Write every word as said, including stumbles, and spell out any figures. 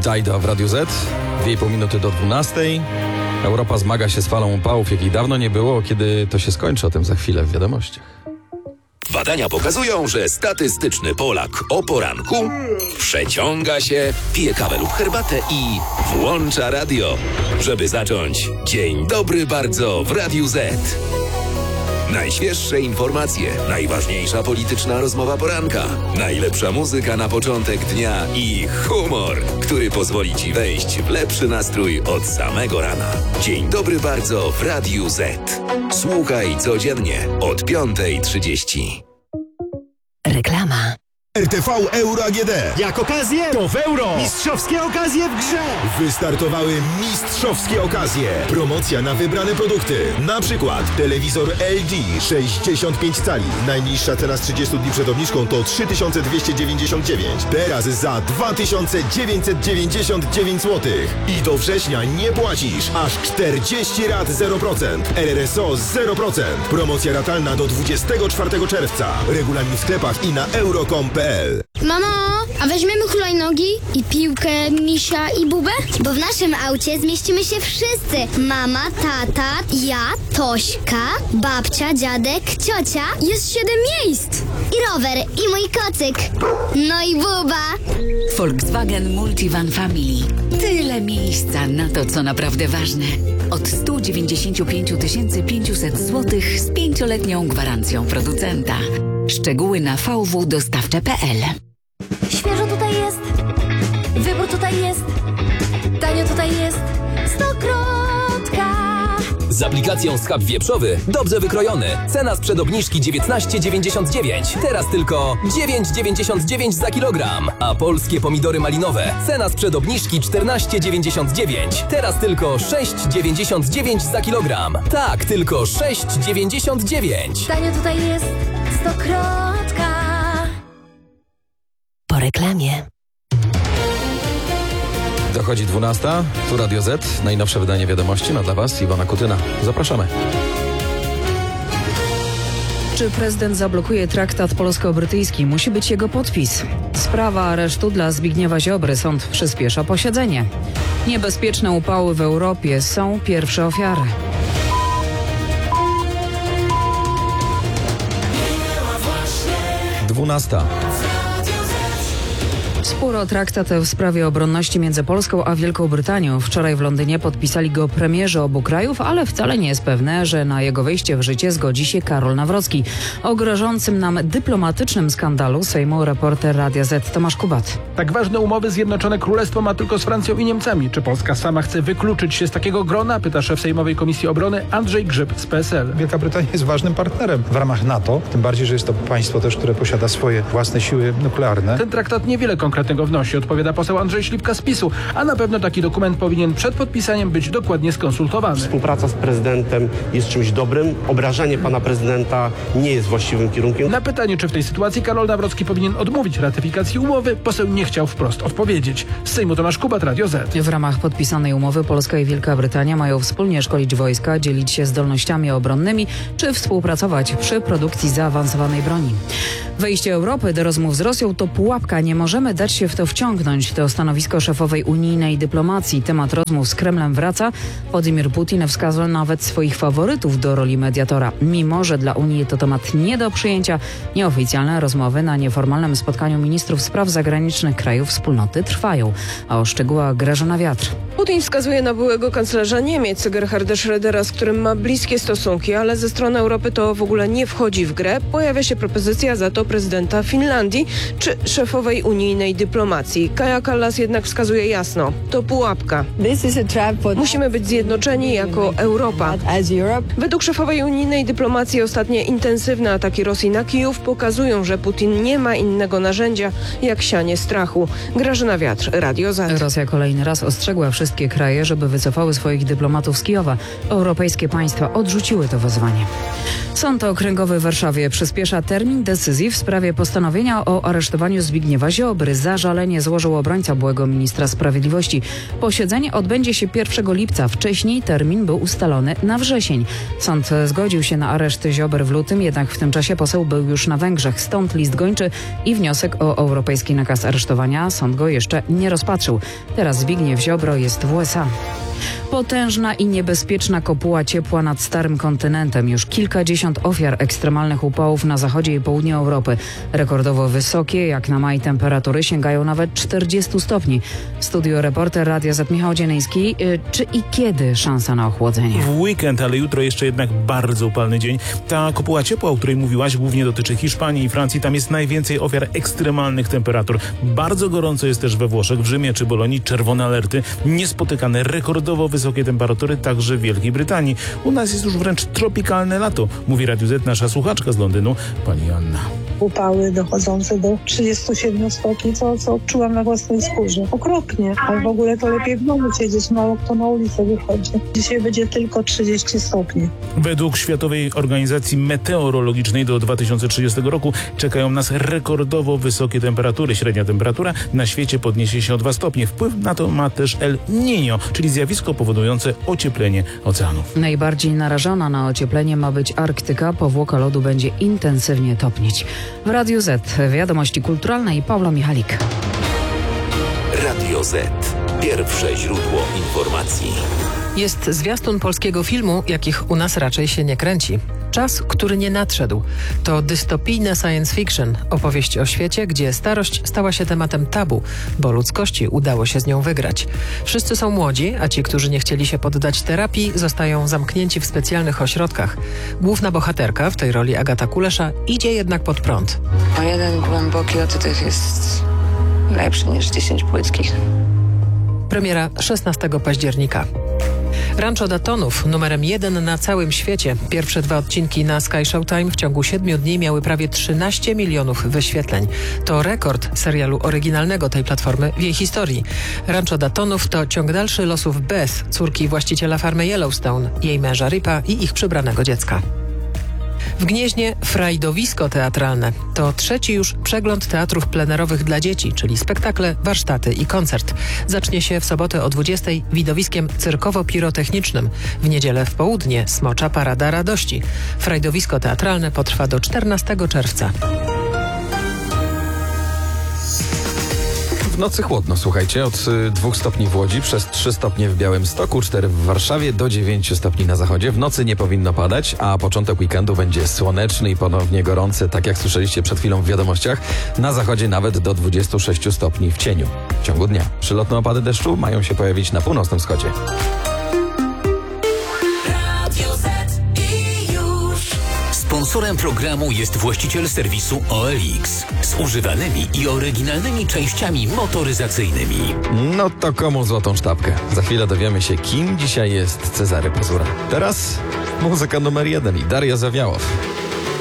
Dajda w Radiu Z. Dwie i pół minuty do dwunastej. Europa zmaga się z falą upałów, jakiej dawno nie było. Kiedy to się skończy, o tym za chwilę w wiadomościach. Badania pokazują, że statystyczny Polak o poranku przeciąga się, pije kawę lub herbatę i włącza radio, żeby zacząć dzień dobry bardzo w Radiu Z. Najświeższe informacje, najważniejsza polityczna rozmowa poranka, najlepsza muzyka na początek dnia i humor, który pozwoli Ci wejść w lepszy nastrój od samego rana. Dzień dobry bardzo w Radiu Z. Słuchaj codziennie od piątej trzydzieści. Reklama. R T V Euro A G D. Jak okazję, to w euro. Mistrzowskie okazje w grze. Wystartowały mistrzowskie okazje. Promocja na wybrane produkty. Na przykład telewizor L G sześćdziesiąt pięć cali. Najniższa cena z trzydziestu dni przed obniżką to trzy tysiące dwieście dziewięćdziesiąt dziewięć. Teraz za dwa tysiące dziewięćset dziewięćdziesiąt dziewięć złotych. I do września nie płacisz. Aż czterdzieści rat zero procent. R R S O zero procent. Promocja ratalna do dwudziestego czwartego czerwca. Regulamin w sklepach i na euro kropka com kropka p l. Mamo, a weźmiemy hulajnogi i piłkę, misia i bubę? Bo w naszym aucie zmieścimy się wszyscy. Mama, tata, ja, Tośka, babcia, dziadek, ciocia. Jest siedem miejsc. I rower, i mój kocyk. No i buba. Volkswagen Multivan Family. Tyle miejsca na to, co naprawdę ważne. Od sto dziewięćdziesiąt pięć tysięcy pięćset złotych z pięcioletnią gwarancją producenta. Szczegóły na v w dostawcze kropka p l. Świeżo tutaj jest, wybór tutaj jest, tanio tutaj jest, Stokrotka. Z aplikacją Schab Wieprzowy dobrze wykrojony. Cena sprzed obniżki dziewiętnaście dziewięćdziesiąt dziewięć. Teraz tylko dziewięć dziewięćdziesiąt dziewięć za kilogram. A polskie pomidory malinowe. Cena sprzed obniżki czternaście dziewięćdziesiąt dziewięć. Teraz tylko sześć dziewięćdziesiąt dziewięć za kilogram. Tak, tylko sześć dziewięćdziesiąt dziewięć. Tanio tutaj jest, Stokrotka. Po reklamie. Dochodzi dwunasta. Tu Radio Z. Najnowsze wydanie wiadomości ma dla Was Iwona Kutyna. Zapraszamy. Czy prezydent zablokuje traktat polsko-brytyjski? Musi być jego podpis. Sprawa aresztu dla Zbigniewa Ziobry. Sąd przyspiesza posiedzenie. Niebezpieczne upały w Europie. Są pierwsze ofiary. dwunasta. Spór o traktat w sprawie obronności między Polską a Wielką Brytanią. Wczoraj w Londynie podpisali go premierzy obu krajów, ale wcale nie jest pewne, że na jego wejście w życie zgodzi się Karol Nawrocki. O grożącym nam dyplomatycznym skandalu sejmu reporter Radia Z Tomasz Kubat. Tak ważne umowy Zjednoczone Królestwo ma tylko z Francją i Niemcami. Czy Polska sama chce wykluczyć się z takiego grona? Pyta szef Sejmowej Komisji Obrony Andrzej Grzyb z P S L. Wielka Brytania jest ważnym partnerem w ramach NATO, tym bardziej, że jest to państwo też, które posiada swoje własne siły nuklearne. Ten traktat niewiele konkretnego wnosi, odpowiada poseł Andrzej Śliwka z PiSu, a na pewno taki dokument powinien przed podpisaniem być dokładnie skonsultowany. Współpraca z prezydentem jest czymś dobrym. Obrażanie pana prezydenta nie jest właściwym kierunkiem. Na pytanie, czy w tej sytuacji Karol Nawrocki powinien odmówić ratyfikacji umowy, poseł nie chciał wprost odpowiedzieć. Z Sejmu Tomasz Kubat, Radio Z. W ramach podpisanej umowy Polska i Wielka Brytania mają wspólnie szkolić wojska, dzielić się zdolnościami obronnymi, czy współpracować przy produkcji zaawansowanej broni. Wejście Europy do rozmów z Rosją to pułapka. Nie możemy dać się w to wciągnąć. To stanowisko szefowej unijnej dyplomacji. Temat rozmów z Kremlem wraca. Władimir Putin wskazał nawet swoich faworytów do roli mediatora. Mimo że dla Unii to temat nie do przyjęcia, nieoficjalne rozmowy na nieformalnym spotkaniu ministrów spraw zagranicznych krajów wspólnoty trwają. A o szczegółach Grażyna Wiatr. Putin wskazuje na byłego kanclerza Niemiec Gerharda Schrödera, z którym ma bliskie stosunki, ale ze strony Europy to w ogóle nie wchodzi w grę. Pojawia się propozycja za to prezydenta Finlandii czy szefowej unijnej dyplomacji. Kaja Kallas jednak wskazuje jasno, to pułapka. Musimy być zjednoczeni jako Europa. Według szefowej unijnej dyplomacji ostatnie intensywne ataki Rosji na Kijów pokazują, że Putin nie ma innego narzędzia jak sianie strachu. Grażyna Wiatr, Radio Z. Rosja kolejny raz ostrzegła wszystkich wszystkie kraje, żeby wycofały swoich dyplomatów z Kijowa. Europejskie państwa odrzuciły to wezwanie. Sąd Okręgowy w Warszawie przyspiesza termin decyzji w sprawie postanowienia o aresztowaniu Zbigniewa Ziobry. Zażalenie złożył obrońca byłego ministra sprawiedliwości. Posiedzenie odbędzie się pierwszego lipca. Wcześniej termin był ustalony na wrzesień. Sąd zgodził się na areszt Ziobry w lutym, jednak w tym czasie poseł był już na Węgrzech. Stąd list gończy i wniosek o europejski nakaz aresztowania. Sąd go jeszcze nie rozpatrzył. Teraz Zbigniew Ziobro jest w U S A. Potężna i niebezpieczna kopuła ciepła nad starym kontynentem. Już kilkadziesiąt ofiar ekstremalnych upałów na zachodzie i południu Europy. Rekordowo wysokie, jak na maj, temperatury sięgają nawet czterdziestu stopni. W studiu reporter Radia Z Michał Dzieleński. Czy i kiedy szansa na ochłodzenie? W weekend, ale jutro jeszcze jednak bardzo upalny dzień. Ta kopuła ciepła, o której mówiłaś, głównie dotyczy Hiszpanii i Francji. Tam jest najwięcej ofiar ekstremalnych temperatur. Bardzo gorąco jest też we Włoszech, w Rzymie czy Bolonii. Czerwone alerty, niespotykane, rekordowo wysokie temperatury także w Wielkiej Brytanii. U nas jest już wręcz tropikalne lato, mówi Radiu Z nasza słuchaczka z Londynu, pani Anna. Upały dochodzące do trzydziestu siedmiu stopni, co, co odczułam na własnej skórze. Okropnie, ale w ogóle to lepiej w domu siedzieć, mało kto na ulicę wychodzi. Dzisiaj będzie tylko trzydzieści stopni. Według Światowej Organizacji Meteorologicznej do dwa tysiące trzydziestego roku czekają nas rekordowo wysokie temperatury. Średnia temperatura na świecie podniesie się o dwa stopnie. Wpływ na to ma też El Niño, czyli zjawisko powodujące ocieplenie oceanów. Najbardziej narażona na ocieplenie ma być Arktyka. Powłoka lodu będzie intensywnie topnieć. W Radiu Z wiadomości kulturalne i Paula Michalik. Radio Z. Pierwsze źródło informacji. Jest zwiastun polskiego filmu, jakich u nas raczej się nie kręci. Czas, który nie nadszedł. To dystopijne science fiction, opowieść o świecie, gdzie starość stała się tematem tabu, bo ludzkości udało się z nią wygrać. Wszyscy są młodzi, a ci, którzy nie chcieli się poddać terapii, zostają zamknięci w specjalnych ośrodkach. Główna bohaterka, w tej roli Agata Kulesza, idzie jednak pod prąd. O jeden głęboki oddech jest lepszy niż dziesięć płytkich. Premiera szesnastego października. Rancho Datonów, numerem jeden na całym świecie. Pierwsze dwa odcinki na Sky Showtime w ciągu siedmiu dni miały prawie trzynaście milionów wyświetleń. To rekord serialu oryginalnego tej platformy w jej historii. Rancho Datonów to ciąg dalszy losów Beth, córki właściciela farmy Yellowstone, jej męża Ripa i ich przybranego dziecka. W Gnieźnie frajdowisko teatralne. To trzeci już przegląd teatrów plenerowych dla dzieci, czyli spektakle, warsztaty i koncert. Zacznie się w sobotę o dwudziestej widowiskiem cyrkowo-pirotechnicznym. W niedzielę w południe Smocza Parada Radości. Frajdowisko teatralne potrwa do czternastego czerwca. W nocy chłodno, słuchajcie, od dwóch stopni w Łodzi, przez trzy stopnie w Białymstoku, cztery w Warszawie, do dziewięciu stopni na zachodzie. W nocy nie powinno padać, a początek weekendu będzie słoneczny i ponownie gorący, tak jak słyszeliście przed chwilą w wiadomościach. Na zachodzie nawet do dwudziestu sześciu stopni w cieniu w ciągu dnia. Przelotne opady deszczu mają się pojawić na północnym wschodzie. Sponsorem programu jest właściciel serwisu O L X z używanymi i oryginalnymi częściami motoryzacyjnymi. No to komu złotą sztabkę? Za chwilę dowiemy się, kim dzisiaj jest Cezary Pazura. Teraz muzyka numer jeden i Daria Zawiałow.